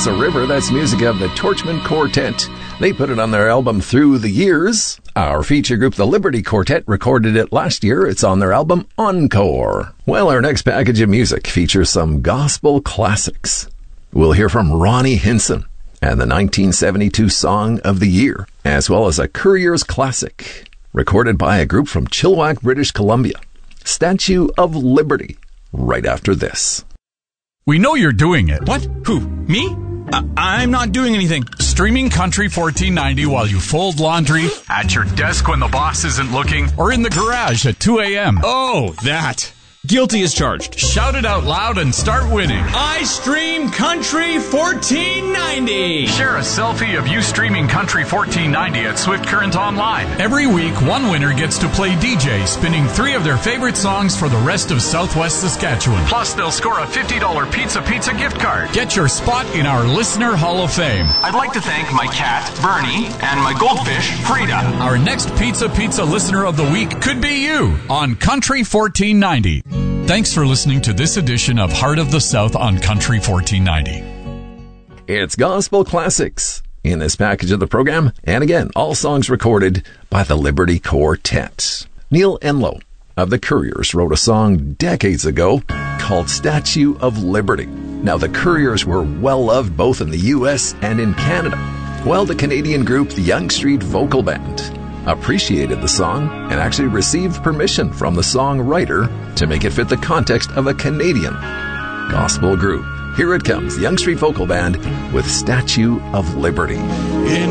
is a River. That's music of the Torchman Quartet. They put it on their album Through the Years. Our feature group, the Liberty Quartet, recorded it last year. It's on their album Encore. Well, our next package of music features some gospel classics. We'll hear from Ronnie Hinson and the 1972 Song of the Year, as well as a Courier's classic, recorded by a group from Chilliwack, British Columbia, Statue of Liberty, right after this. We know you're doing it. What? Who? Me? I'm not doing anything. Streaming Country 1490 while you fold laundry, at your desk when the boss isn't looking, or in the garage at 2 a.m. Oh, that. Guilty as charged. Shout it out loud and start winning. I stream Country 1490. Share a selfie of you streaming Country 1490 at Swift Current Online. Every week, one winner gets to play DJ, spinning 3 of their favorite songs for the rest of Southwest Saskatchewan. Plus, they'll score a $50 Pizza gift card. Get your spot in our Listener Hall of Fame. I'd like to thank my cat, Bernie, and my goldfish, Frida. Our next Pizza Listener of the Week could be you on Country 1490. Thanks for listening to this edition of Heart of the South on Country 1490. It's Gospel Classics in this package of the program. And again, all songs recorded by the Liberty Quartet. Neil Enlow of the Couriers wrote a song decades ago called Statue of Liberty. Now, the Couriers were well loved both in the U.S. and in Canada. Well, the Canadian group, the Yonge Street Vocal Band, appreciated the song and actually received permission from the songwriter to make it fit the context of a Canadian gospel group. Here it comes, the Yonge Street Vocal Band with Statue of Liberty. In